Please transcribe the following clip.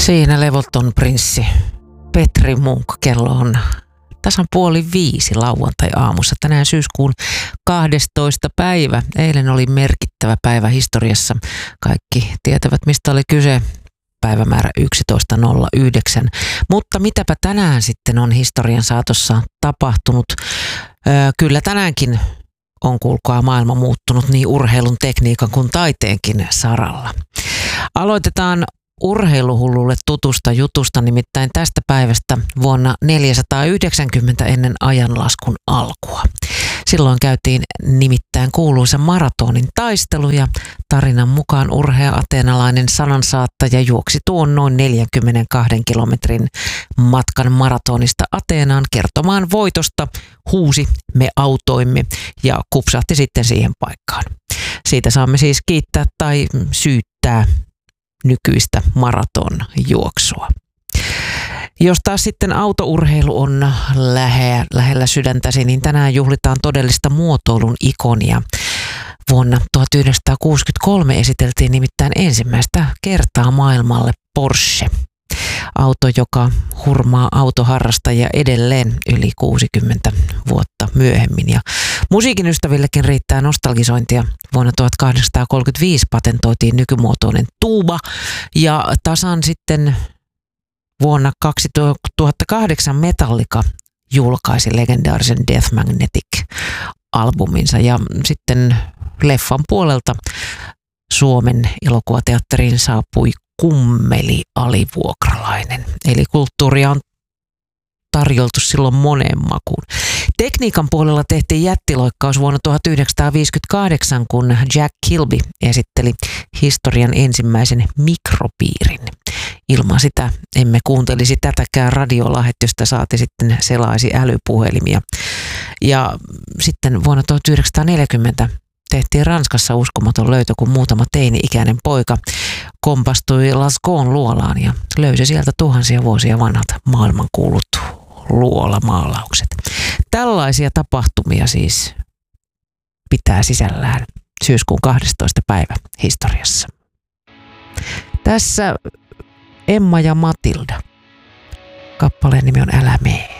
Siinä levoton prinssi Petri Munk. Kello on tasan 4:30 lauantai-aamussa. Tänään syyskuun 12. päivä. Eilen oli merkittävä päivä historiassa. Kaikki tietävät, mistä oli kyse. Päivämäärä 11.09. Mutta mitäpä tänään sitten on historian saatossa tapahtunut? Kyllä tänäänkin on kuulkaa maailma muuttunut niin urheilun, tekniikan kuin taiteenkin saralla. Aloitetaan urheiluhullulle tutusta jutusta, nimittäin tästä päivästä vuonna 490 ennen ajanlaskun alkua. Silloin käytiin nimittäin kuuluisa maratonin taistelu ja tarinan mukaan urhea ateenalainen sanansaattaja juoksi tuon noin 42 kilometrin matkan maratonista Ateenaan kertomaan voitosta, huusi "me autoimme" ja kupsahti sitten siihen paikkaan. Siitä saamme siis kiittää tai syyttää nykyistä maratonjuoksua. Jos taas sitten autourheilu on lähellä sydäntäsi, niin tänään juhlitaan todellista muotoilun ikonia. Vuonna 1963 esiteltiin nimittäin ensimmäistä kertaa maailmalle Porsche. Auto, joka hurmaa autoharrastajia edelleen yli 60 vuotta myöhemmin. Ja musiikin ystävillekin riittää nostalgisointia. Vuonna 1835 patentoitiin nykymuotoinen tuuba ja tasan sitten vuonna 2008 Metallica julkaisi legendaarisen Death Magnetic-albuminsa ja sitten leffan puolelta Suomen elokuvateatteriin saapui Kummeli alivuokralainen. Eli kulttuuria on tarjoltu silloin moneen makuun. Tekniikan puolella tehtiin jättiloikkaus vuonna 1958, kun Jack Kilby esitteli historian ensimmäisen mikropiirin. Ilman sitä emme kuuntelisi tätäkään radiolähetystä, saati sitten selaisi älypuhelimia. Ja sitten vuonna 1940 tehtiin Ranskassa uskomaton löytö, kun muutama teini-ikäinen poika kompastui Lascaux'n luolaan ja löysi sieltä tuhansia vuosia vanhat maailmankuulut luolamaalaukset. Tällaisia tapahtumia siis pitää sisällään syyskuun 12. päivä historiassa. Tässä Emma ja Matilda. Kappaleen nimi on Älä mee.